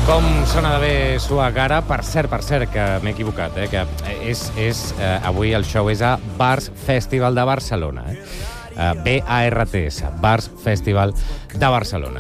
Com sona de bé sua cara, per cert, que m'he equivocat, que avui el show és a Bars Festival de Barcelona, BARTS, Bars Festival de Barcelona.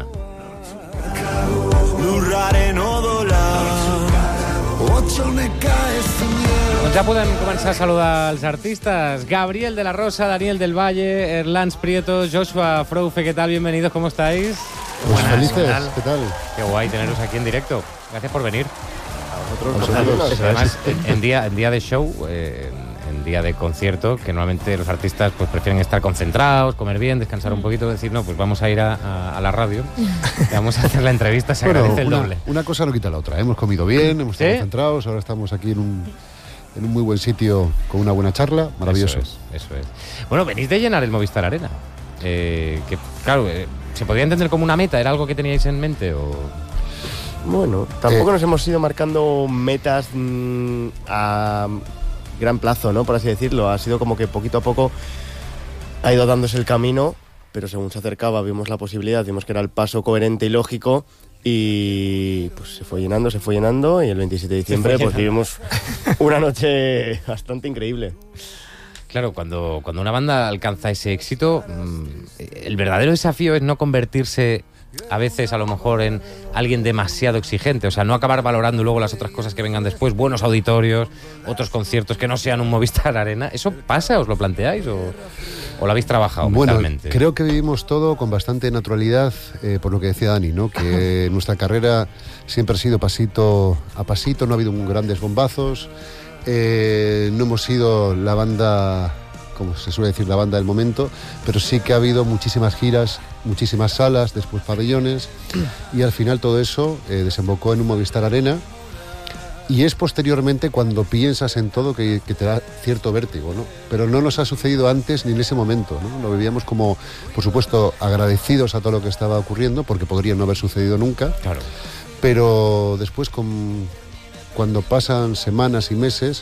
Doncs ja podem començar a saludar els artistas. Gabriel de la Rosa, Daniel del Valle, Erlans Prieto, Joshua Froufe, ¿qué tal? Bienvenidos, ¿cómo estáis? Pues felices, ¿qué tal? Qué guay teneros aquí en directo. Gracias por venir. A vosotros. Además, en día de show, en día de concierto, que normalmente los artistas pues prefieren estar concentrados, comer bien, descansar un poquito, decir, no, pues vamos a ir a la radio, vamos a hacer la entrevista, se agradece el doble. Una cosa no quita la otra. Hemos comido bien, hemos estado concentrados, ahora estamos aquí en un muy buen sitio con una buena charla, maravilloso. Eso es. Bueno, venís de llenar el Movistar Arena. Que, claro, ¿se podría entender como una meta? ¿Era algo que teníais en mente o...? Bueno, tampoco nos hemos ido marcando metas a gran plazo, ¿no? Por así decirlo. Ha sido como que poquito a poco ha ido dándose el camino, pero según se acercaba vimos la posibilidad, vimos que era el paso coherente y lógico y pues se fue llenando y el 27 de diciembre pues vivimos una noche bastante increíble. Claro, cuando una banda alcanza ese éxito, el verdadero desafío es no convertirse a veces a lo mejor en alguien demasiado exigente, o sea, no acabar valorando luego las otras cosas que vengan después, buenos auditorios, otros conciertos que no sean un Movistar Arena. ¿Eso pasa? ¿Os lo planteáis o lo habéis trabajado mentalmente? Creo que vivimos todo con bastante naturalidad, por lo que decía Dani, ¿no? Que nuestra carrera siempre ha sido pasito a pasito, no ha habido grandes bombazos. No hemos sido la banda, como se suele decir, la banda del momento, pero sí que ha habido muchísimas giras, muchísimas salas, después pabellones, y al final todo eso desembocó en un Movistar Arena, y es posteriormente cuando piensas en todo que te da cierto vértigo, ¿no? Pero no nos ha sucedido antes ni en ese momento, ¿no? Lo vivíamos como, por supuesto, agradecidos a todo lo que estaba ocurriendo, porque podría no haber sucedido nunca, claro. Pero después cuando pasan semanas y meses,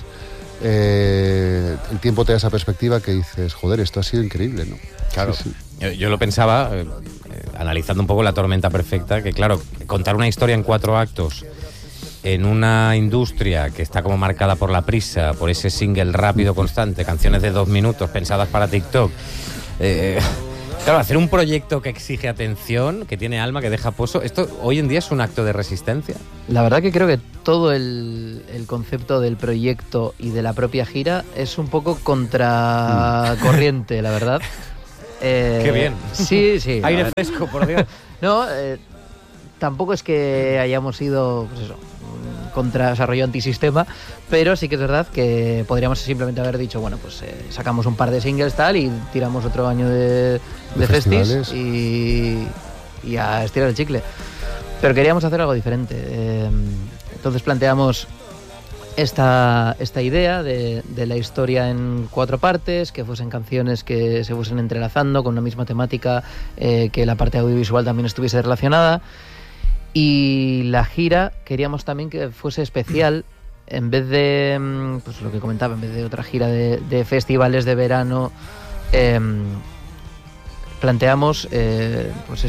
el tiempo te da esa perspectiva que dices, joder, esto ha sido increíble, ¿no? Claro. Sí. Yo lo pensaba, analizando un poco La Tormenta Perfecta, que claro, contar una historia en 4 actos en una industria que está como marcada por la prisa, por ese single rápido constante, canciones de 2 minutos pensadas para TikTok. Claro, hacer un proyecto que exige atención, que tiene alma, que deja pozo, ¿esto hoy en día es un acto de resistencia? La verdad que creo que todo el concepto del proyecto y de la propia gira es un poco contracorriente, la verdad. ¡Qué bien! Sí. Aire fresco, por Dios. No, tampoco es que hayamos ido, pues eso, contra desarrollo antisistema, pero sí que es verdad que podríamos simplemente haber dicho, bueno, pues sacamos un par de singles tal y tiramos otro año de festis y a estirar el chicle. Pero queríamos hacer algo diferente. Entonces planteamos esta idea de la historia en 4 partes, que fuesen canciones que se fuesen entrelazando con una misma temática, que la parte audiovisual también estuviese relacionada. Y la gira queríamos también que fuese especial, en vez de, pues lo que comentaba, en vez de otra gira de festivales de verano, planteamos pues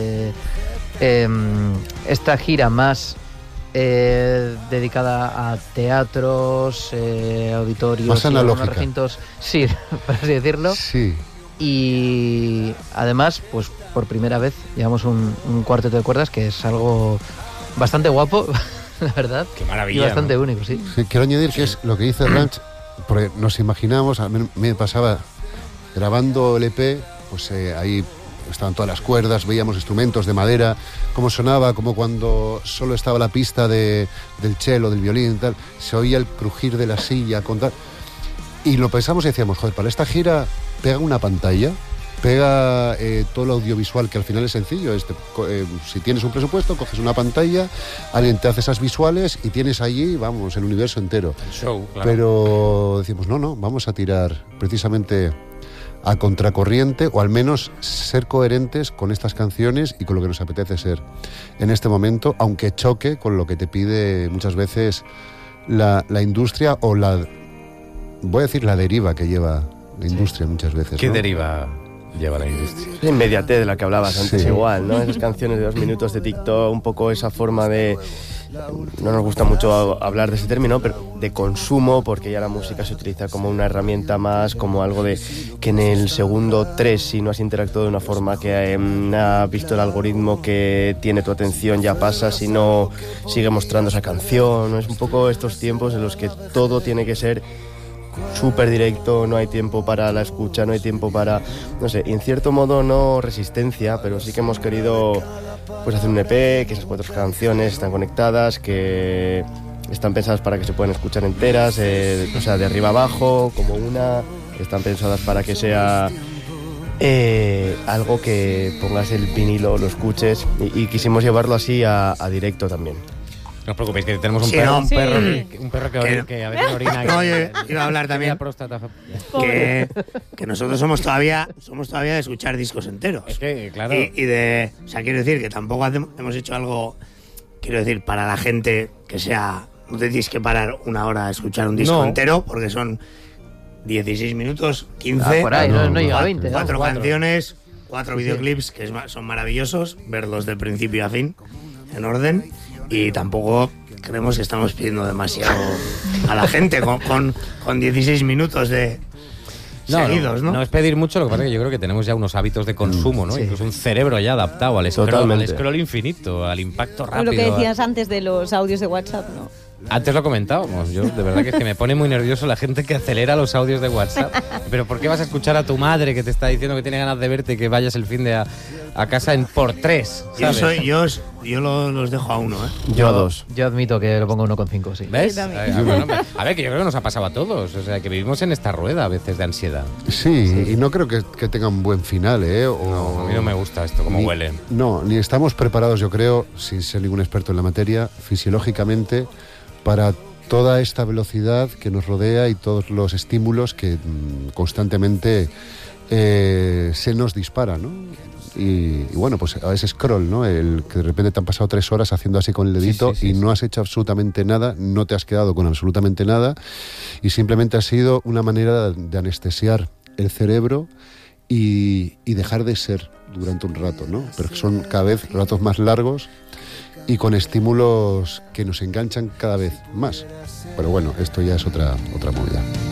esta gira más dedicada a teatros, auditorios, más analógica, recintos, sí, por así decirlo. Sí. Y además, pues por primera vez llevamos un cuarteto de cuerdas, que es algo bastante guapo, la verdad. Qué maravilla. Y bastante único, sí. Quiero añadir que es lo que dice Ranch, porque nos imaginamos, a mí me pasaba grabando el EP, pues ahí estaban todas las cuerdas, veíamos instrumentos de madera, cómo sonaba, como cuando solo estaba la pista del cello, del violín y tal, se oía el crujir de la silla, y lo pensamos y decíamos, joder, para esta gira pega una pantalla, pega todo lo audiovisual, que al final es sencillo. Si tienes un presupuesto, coges una pantalla, alguien te hace esas visuales y tienes allí, vamos, el universo entero. El show, claro. Pero decimos, no, vamos a tirar precisamente a contracorriente, o al menos ser coherentes con estas canciones y con lo que nos apetece ser en este momento, aunque choque con lo que te pide muchas veces la industria, o voy a decir la deriva que lleva la industria muchas veces. ¿Qué ¿no? deriva? lleva la industria. La inmediatez de la que hablabas antes, Sí. igual, ¿no? Esas canciones de 2 minutos de TikTok, un poco esa forma de... No nos gusta mucho hablar de ese término, pero de consumo, porque ya la música se utiliza como una herramienta más, como algo de que en el segundo 3, si no has interactuado de una forma que ha visto el algoritmo que tiene tu atención, ya pasa, si no sigue mostrando esa canción, ¿no? Es un poco estos tiempos en los que todo tiene que ser súper directo, no hay tiempo para la escucha, no hay tiempo para, no sé, en cierto modo no resistencia, pero sí que hemos querido pues hacer un EP, que esas 4 canciones están conectadas, que están pensadas para que se puedan escuchar enteras, o sea, de arriba abajo, como una, están pensadas para que sea algo que pongas el vinilo, lo escuches, y quisimos llevarlo así a directo también. No os preocupéis, que tenemos un Sí, perro, no. un perro que a veces orina. No, yo iba a hablar también. La próstata. Que nosotros somos todavía de escuchar discos enteros. Es que, claro. Y de, o sea, quiero decir que tampoco hemos hecho algo, quiero decir, para la gente que sea, no te tienes que parar una hora a escuchar un disco entero, porque son 16 minutos, 15, por ahí, no llega a 20. 4 Cuatro. canciones, 4 videoclips que son maravillosos, verlos de principio a fin, en orden, y tampoco creemos que estamos pidiendo demasiado a la gente con 16 minutos de seguidos, ¿no? No es pedir mucho, lo que pasa es que yo creo que tenemos ya unos hábitos de consumo, ¿no? Sí. Incluso un cerebro ya adaptado al scroll, Totalmente. al scroll infinito, al impacto O rápido. lo que decías antes de los audios de WhatsApp, ¿no? Antes lo comentábamos, yo de verdad que es que me pone muy nervioso la gente que acelera los audios de WhatsApp. Pero ¿por qué vas a escuchar a tu madre que te está diciendo que tiene ganas de verte y que vayas el fin de a casa en por 3? Yo los dejo a 1, ¿eh? Yo a 2. Yo admito que lo pongo 1,5, sí. ¿Ves? Yo también. A ver, que yo creo que nos ha pasado a todos. O sea, que vivimos en esta rueda a veces de ansiedad. Sí, y no creo que tenga un buen final, ¿eh? No, a mí no me gusta esto, como huele. No, ni estamos preparados, yo creo, sin ser ningún experto en la materia, fisiológicamente, para toda esta velocidad que nos rodea y todos los estímulos que constantemente se nos disparan, ¿no? Y bueno, pues a ese scroll, ¿no? El que de repente te han pasado 3 horas haciendo así con el dedito y no has hecho absolutamente nada, no te has quedado con absolutamente nada y simplemente ha sido una manera de anestesiar el cerebro y dejar de ser durante un rato, ¿no? Pero son cada vez ratos más largos y con estímulos que nos enganchan cada vez más. Pero bueno, esto ya es otra movida.